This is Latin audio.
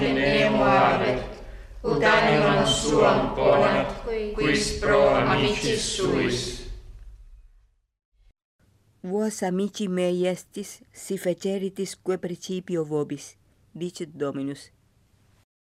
nemo habet, ut animam suam ponat, quis pro amicis suis. Vos amici mei estis, si feceritis que principio vobis, dicit Dominus,